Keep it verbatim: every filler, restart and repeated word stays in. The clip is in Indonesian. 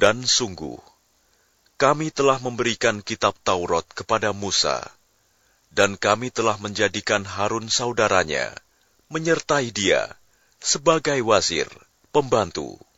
Dan sungguh, kami telah memberikan kitab Taurat kepada Musa, dan kami telah menjadikan Harun saudaranya, menyertai dia, sebagai wazir, pembantu.